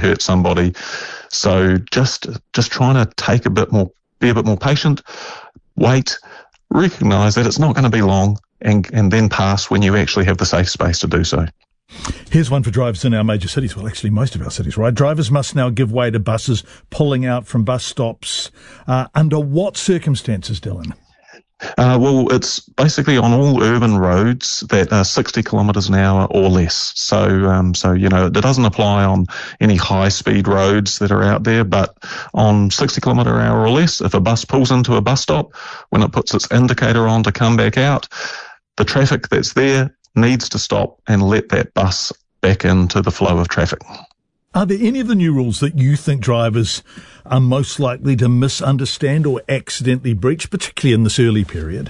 hurt somebody. So just trying to be a bit more patient, wait, recognise that it's not going to be long, and then pass when you actually have the safe space to do so. Here's one for drivers in our major cities. Well, actually, most of our cities, right? Drivers must now give way to buses pulling out from bus stops. Under what circumstances, Dylan? Well, it's basically on all urban roads that are 60 kilometres an hour or less. So, it doesn't apply on any high-speed roads that are out there, but on 60 kilometre an hour or less, if a bus pulls into a bus stop, when it puts its indicator on to come back out, the traffic that's there needs to stop and let that bus back into the flow of traffic. Are there any of the new rules that you think drivers are most likely to misunderstand or accidentally breach, particularly in this early period?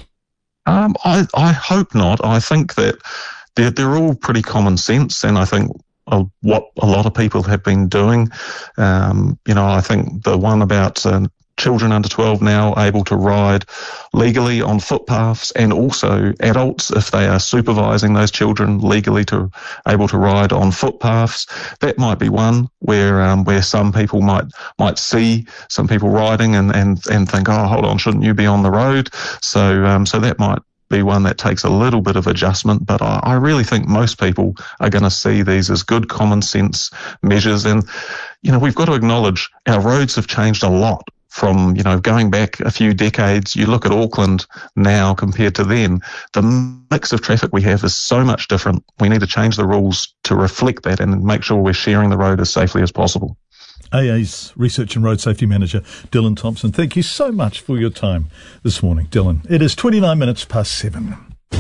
I hope not. I think that they're all pretty common sense, and I think what a lot of people have been doing. I think the one about children under 12 now able to ride legally on footpaths, and also adults, if they are supervising those children, legally able to ride on footpaths. That might be one where some people might see some people riding and think, oh, hold on, shouldn't you be on the road? So that might be one that takes a little bit of adjustment, but I really think most people are going to see these as good common sense measures. And, we've got to acknowledge our roads have changed a lot. From, going back a few decades, you look at Auckland now compared to then, the mix of traffic we have is so much different. We need to change the rules to reflect that and make sure we're sharing the road as safely as possible. AA's Research and Road Safety Manager, Dylan Thompson. Thank you so much for your time this morning, Dylan. It is 29 minutes past 7.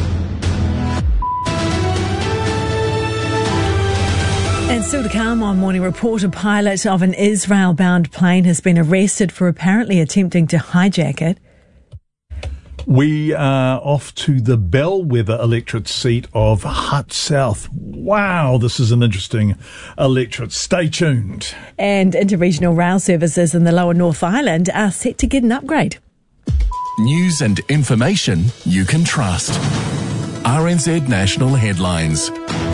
And still to come on Morning Report, a pilot of an Israel-bound plane has been arrested for apparently attempting to hijack it. We are off to the bellwether electorate seat of Hutt South. Wow, this is an interesting electorate. Stay tuned. And interregional rail services in the Lower North Island are set to get an upgrade. News and information you can trust. RNZ National Headlines.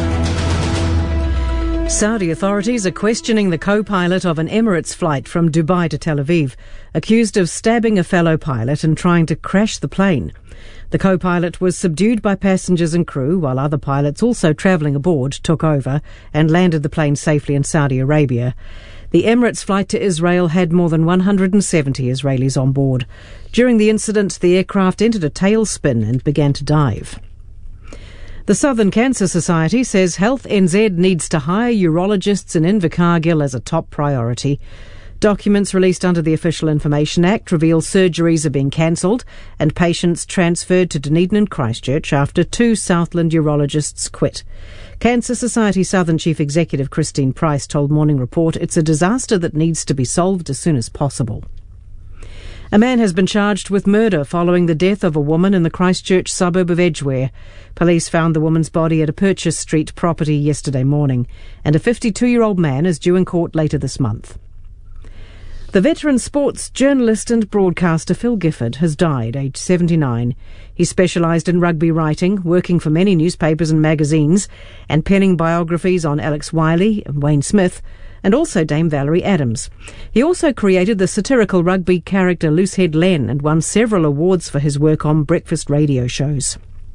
Saudi authorities are questioning the co-pilot of an Emirates flight from Dubai to Tel Aviv, accused of stabbing a fellow pilot and trying to crash the plane. The co-pilot was subdued by passengers and crew, while other pilots also travelling aboard took over and landed the plane safely in Saudi Arabia. The Emirates flight to Israel had more than 170 Israelis on board. During the incident, the aircraft entered a tailspin and began to dive. The Southern Cancer Society says Health NZ needs to hire urologists in Invercargill as a top priority. Documents released under the Official Information Act reveal surgeries are being cancelled and patients transferred to Dunedin and Christchurch after 2 Southland urologists quit. Cancer Society Southern Chief Executive Christine Price told Morning Report it's a disaster that needs to be solved as soon as possible. A man has been charged with murder following the death of a woman in the Christchurch suburb of Edgware. Police found the woman's body at a Purchase Street property yesterday morning, and a 52-year-old man is due in court later this month. The veteran sports journalist and broadcaster Phil Gifford has died, aged 79. He specialised in rugby writing, working for many newspapers and magazines, and penning biographies on Alex Wiley and Wayne Smith, and also Dame Valerie Adams. He also created the satirical rugby character Loosehead Len and won several awards for his work on breakfast radio shows.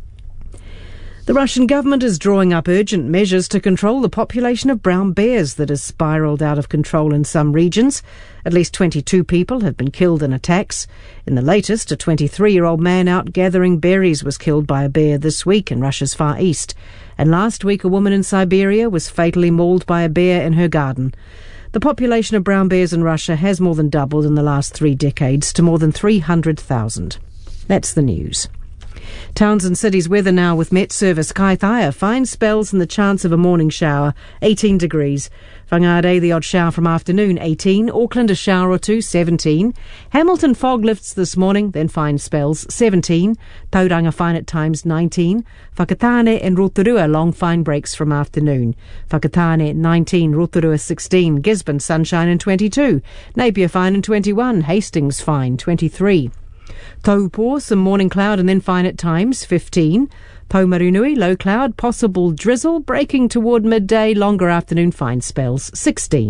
The Russian government is drawing up urgent measures to control the population of brown bears that has spiralled out of control in some regions. At least 22 people have been killed in attacks. In the latest, a 23-year-old man out gathering berries was killed by a bear this week in Russia's Far East. And last week, a woman in Siberia was fatally mauled by a bear in her garden. The population of brown bears in Russia has more than doubled in the last 3 decades to more than 300,000. That's the news. Towns and cities weather now with Met Service. Kaithia, fine spells and the chance of a morning shower, 18 degrees. Whangarei, the odd shower from afternoon, 18. Auckland, a shower or two, 17. Hamilton, fog lifts this morning, then fine spells, 17. Tauranga, fine at times, 19. Whakatane and Rotorua, long fine breaks from afternoon. Whakatane, 19. Rotorua, 16. Gisborne, sunshine and 22. Napier, fine and 21. Hastings, fine, 23. Taupo, some morning cloud and then fine at times, 15. Paumarunui, low cloud, possible drizzle, breaking toward midday, longer afternoon fine spells, 16.